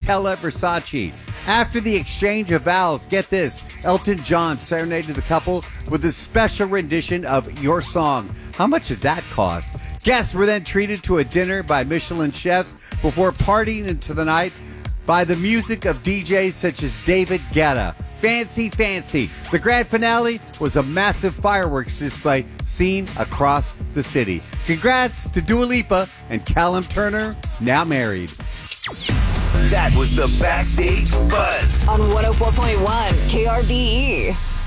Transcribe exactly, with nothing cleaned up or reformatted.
Donatella Versace. After the exchange of vows, get this, Elton John serenaded the couple with a special rendition of Your Song. How much did that cost? Guests were then treated to a dinner by Michelin chefs before partying into the night by the music of D Js such as David Guetta. Fancy, fancy. The grand finale was a massive fireworks display seen across the city. Congrats to Dua Lipa and Callum Turner, now married. That was the Backstage Buzz on one oh four point one K R B E.